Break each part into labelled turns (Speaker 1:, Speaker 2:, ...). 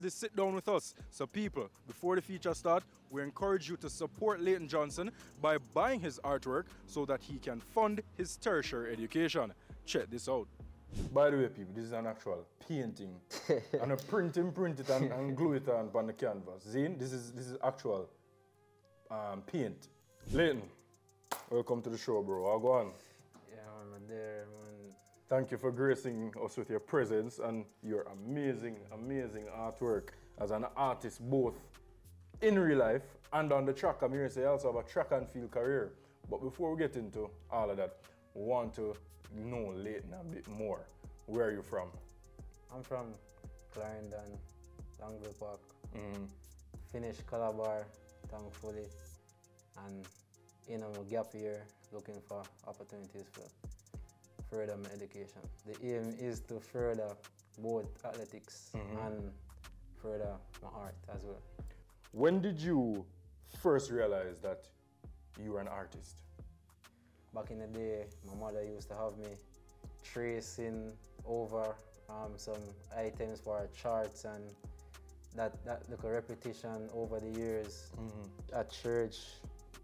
Speaker 1: this sit down with us. So people, before the feature start, we encourage you to support Leighton Johnson by buying his artwork so that he can fund his tertiary education. Check this out. By the way, people, this is an actual painting. And I print it and glue it on the canvas. Zane, this is actual paint. Leighton, welcome to the show, bro. I'll go on.
Speaker 2: Yeah, I'm there, man.
Speaker 1: Thank you for gracing us with your presence and your amazing, amazing artwork as an artist, both in real life and on the track. I'm here to say I also have a track and field career. But before we get into all of that, we want to know Leighton a bit more. Where are you from?
Speaker 2: I'm from Clarendon, Langville Park. Finished Calabar, thankfully, and in a gap year, looking for opportunities for further my education. The aim is to further both athletics and further my art as well.
Speaker 1: When did you first realize that you were an artist?
Speaker 2: Back in the day, my mother used to have me tracing over some items for charts, and that like a repetition over the years. At church,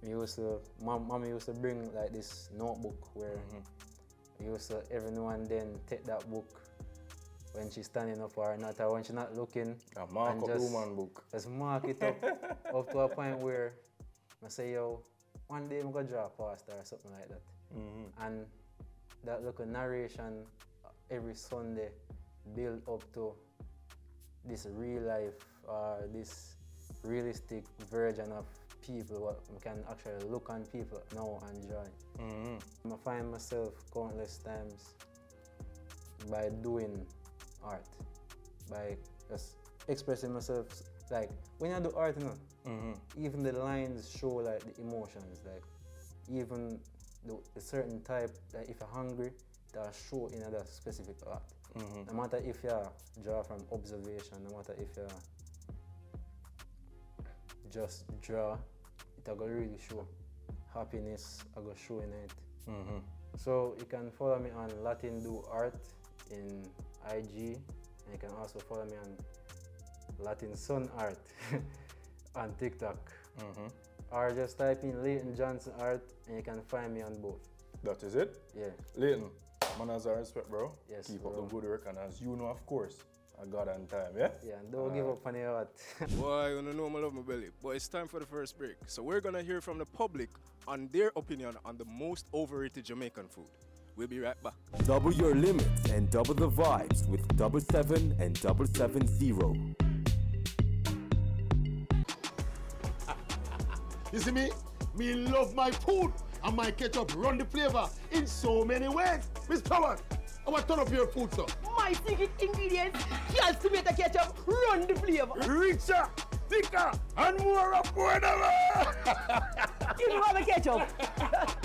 Speaker 2: mom used to bring like this notebook where I used to every now and then take that book when she's standing up or not, or when she's not looking.
Speaker 1: A mark up woman book.
Speaker 2: Just mark it up to a point where I say, yo, one day I'm gonna draw a pasta or something like that. And that little narration every Sunday build up to this real life, this realistic version of people, what we can actually look on people now and enjoy. I find myself countless times by doing art, by just expressing myself. Like when I do art, you know, even the lines show like the emotions, like even the certain type, like if you're hungry, that show in a specific art. No matter if you draw from observation, no matter if you just draw, it will really show. Happiness I go show in it. So you can follow me on Latin Do Art in IG, and you can also follow me on Latin Sun Art on TikTok. Or just type in Leighton Johnson Art and you can find me on both.
Speaker 1: That is it?
Speaker 2: Yeah.
Speaker 1: Leighton, man has our respect, bro.
Speaker 2: Yes,
Speaker 1: Keep
Speaker 2: bro.
Speaker 1: up the good work, and as you know, of course, I got on time, yeah?
Speaker 2: Yeah, and don't give up on your art.
Speaker 1: Boy, you know I love my belly. But it's time for the first break. So we're gonna hear from the public on their opinion on the most overrated Jamaican food. We'll be right back.
Speaker 3: Double your limits and double the vibes with 77 and 770.
Speaker 4: You see me? Me love my food and my ketchup run the flavor in so many ways. Miss Thomas, I want to turn up your food, sir.
Speaker 5: My secret ingredients, just tomato ketchup, run the flavor.
Speaker 4: Richer, thicker, and more affordable.
Speaker 5: You don't have a ketchup.